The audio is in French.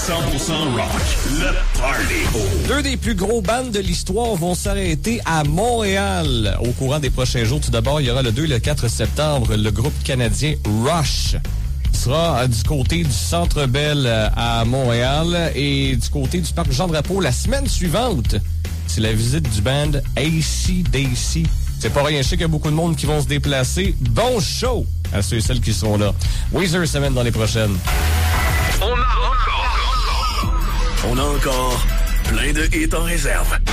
rock, le party. Deux des plus gros bands de l'histoire vont s'arrêter à Montréal au courant des prochains jours. Tout d'abord, il y aura le 2 et le 4 septembre le groupe canadien Rush sera du côté du Centre Bell à Montréal et du côté du Parc Jean-Drapeau la semaine suivante. C'est la visite du band AC/DC. C'est pas rien, je sais qu'il y a beaucoup de monde qui vont se déplacer. Bon show à ceux et celles qui seront là. Weezer semaine dans les prochaines. On a encore plein de hits en réserve.